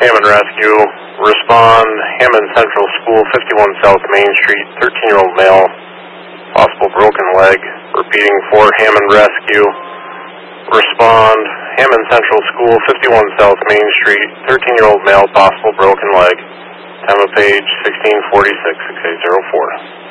Hammond Rescue. Respond, Hammond Central School, 51 South Main Street, 13-year-old male, possible broken leg. Repeating for Hammond Rescue. Respond, Hammond Central School, 51 South Main Street, 13-year-old male, possible broken leg. Time of page 1646, 6804.